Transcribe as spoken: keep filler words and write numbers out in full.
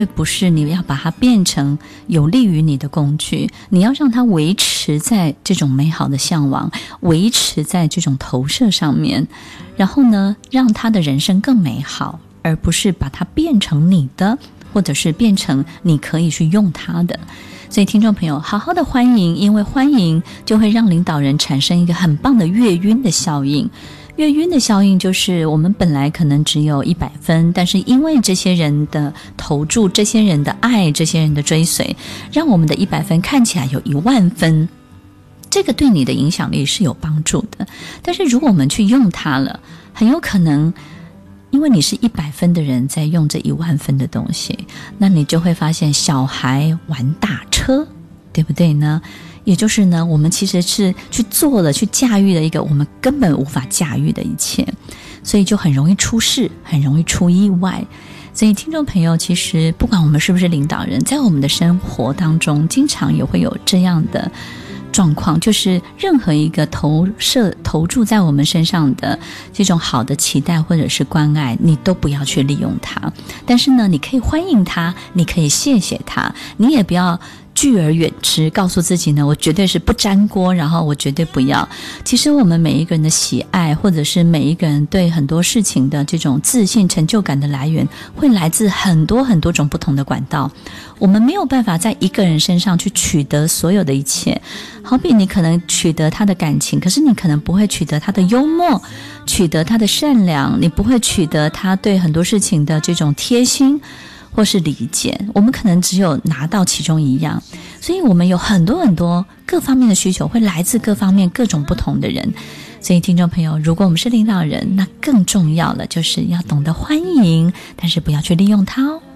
不是你要把它变成有利于你的工具，你要让它维持在这种美好的向往，维持在这种投射上面，然后呢，让他的人生更美好，而不是把它变成你的，或者是变成你可以去用它的。所以听众朋友，好好的欢迎，因为欢迎就会让领导人产生一个很棒的月晕的效应。月晕的效应就是我们本来可能只有一百分，但是因为这些人的投注，这些人的爱，这些人的追随，让我们的一百分看起来有一万分。这个对你的影响力是有帮助的，但是如果我们去用它了，很有可能因为你是一百分的人在用这一万分的东西，那你就会发现小孩玩大车，对不对呢？也就是呢，我们其实是去做了，去驾驭了一个我们根本无法驾驭的一切，所以就很容易出事，很容易出意外。所以听众朋友，其实不管我们是不是领导人，在我们的生活当中经常也会有这样的状况，就是任何一个投射投注在我们身上的这种好的期待或者是关爱，你都不要去利用它。但是呢，你可以欢迎它，你可以谢谢它，你也不要拒而远之，告诉自己呢，我绝对是不沾锅，然后我绝对不要。其实我们每一个人的喜爱，或者是每一个人对很多事情的这种自信成就感的来源，会来自很多很多种不同的管道。我们没有办法在一个人身上去取得所有的一切，好比你可能取得他的感情，可是你可能不会取得他的幽默，取得他的善良，你不会取得他对很多事情的这种贴心或是理解，我们可能只有拿到其中一样。所以我们有很多很多各方面的需求，会来自各方面各种不同的人。所以听众朋友，如果我们是领导人，那更重要的就是要懂得欢迎，但是不要去利用它哦。